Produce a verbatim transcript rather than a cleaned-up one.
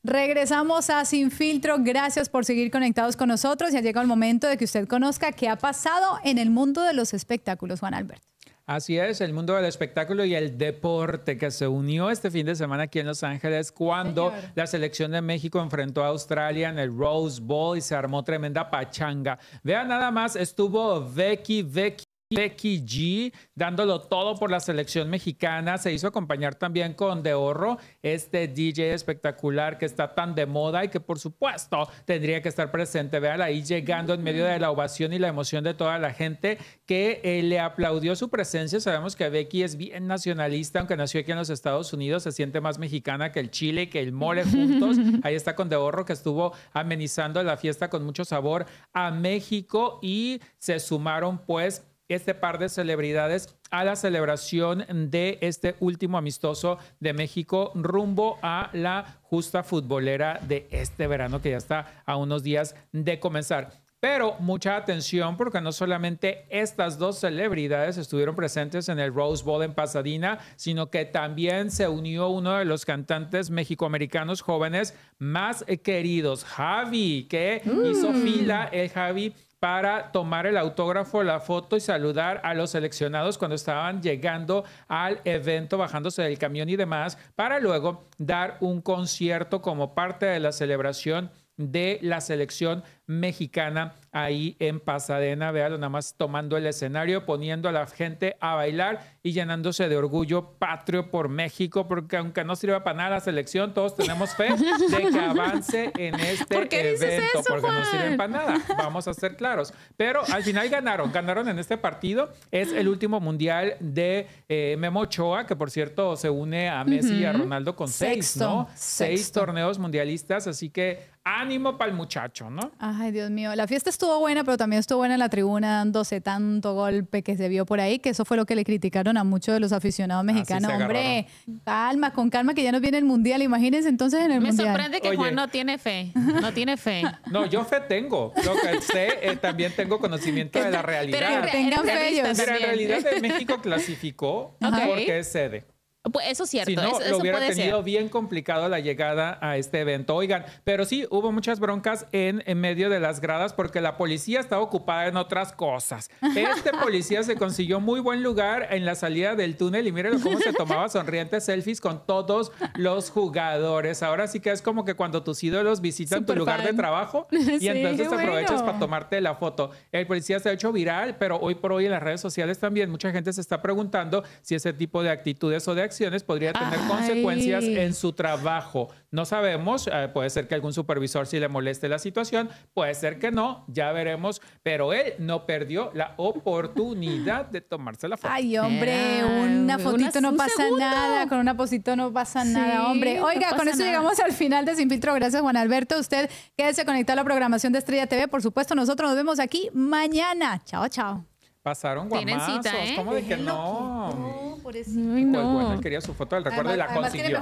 Regresamos a Sin Filtro. Gracias por seguir conectados con nosotros. Ya llega el momento de que usted conozca qué ha pasado en el mundo de los espectáculos, Juan Alberto. Así es, el mundo del espectáculo y el deporte que se unió este fin de semana aquí en Los Ángeles cuando Señor. la selección de México enfrentó a Australia en el Rose Bowl y se armó tremenda pachanga. Vean nada más, estuvo Becky, Becky. Becky G dándolo todo por la selección mexicana. Se hizo acompañar también con De Orro, este D J espectacular que está tan de moda y que por supuesto tendría que estar presente. Vean ahí llegando en medio de la ovación y la emoción de toda la gente que eh, le aplaudió su presencia. Sabemos que Becky es bien nacionalista, aunque nació aquí en los Estados Unidos, se siente más mexicana que el chile y que el mole juntos. Ahí está con De Orro, que estuvo amenizando la fiesta con mucho sabor a México, y se sumaron pues este par de celebridades a la celebración de este último amistoso de México rumbo a la justa futbolera de este verano que ya está a unos días de comenzar. Pero mucha atención porque no solamente estas dos celebridades estuvieron presentes en el Rose Bowl en Pasadena, sino que también se unió uno de los cantantes mexicoamericanos jóvenes más queridos, Javi, que mm. hizo fila el Javi para tomar el autógrafo, la foto y saludar a los seleccionados cuando estaban llegando al evento, bajándose del camión y demás, para luego dar un concierto como parte de la celebración de la selección mexicana ahí en Pasadena. Véalo nada más tomando el escenario, poniendo a la gente a bailar y llenándose de orgullo patrio por México, porque aunque no sirva para nada la selección, todos tenemos fe de que avance en este ¿Por qué evento, dices eso, porque Juan? no sirven para nada, vamos a ser claros. Pero al final ganaron, ganaron en este partido. Es el último mundial de eh, Memo Ochoa, que por cierto se une a Messi uh-huh. y a Ronaldo con Sexto, seis, ¿no? Sexto. Seis torneos mundialistas, así que ánimo para el muchacho, ¿no? Ay, Dios mío. La fiesta estuvo buena, pero también estuvo buena en la tribuna, dándose tanto golpe que se vio por ahí, que eso fue lo que le criticaron a muchos de los aficionados mexicanos. Hombre, calma, con calma, que ya nos viene el mundial. Imagínense entonces en el Me mundial. Me sorprende que Oye, Juan no tiene fe. No tiene fe. No, yo fe tengo. Lo que sé, eh, también tengo conocimiento de la realidad. Pero que tengan fe ellos. Pero en realidad México clasificó okay. porque es sede. Pues eso es cierto. Si no, eso, lo eso hubiera puede tenido ser. bien complicado la llegada a este evento. Oigan, pero sí, hubo muchas broncas en, en medio de las gradas porque la policía estaba ocupada en otras cosas. Este policía se consiguió muy buen lugar en la salida del túnel y mírenlo cómo se tomaba sonrientes selfies con todos los jugadores. Ahora sí que es como que cuando tus ídolos visitan Super tu lugar fan. de trabajo y Sí, entonces bueno. aprovechas para tomarte la foto. El policía se ha hecho viral, pero hoy por hoy en las redes sociales también mucha gente se está preguntando si ese tipo de actitudes o de acciones podría tener Ay. consecuencias en su trabajo. No sabemos, eh, puede ser que algún supervisor sí le moleste la situación, puede ser que no, ya veremos, pero él no perdió la oportunidad de tomarse la foto. Ay, hombre, Era una fotito una, no un pasa segundo. nada, con una posito no pasa Sí, nada, hombre. Oiga, no con pasa eso nada. llegamos al final de Sin Filtro. Gracias, Juan Alberto. Usted quédese conectado a la programación de Estrella T V. Por supuesto, nosotros nos vemos aquí mañana. Chao, chao. Pasaron Tienen guamazos, cita, ¿eh? ¿cómo de que Déjenlo no? quieto, pobrecito. Ay, no. Pues bueno, él quería su foto del recuerdo y la Además, además tiene consiguió.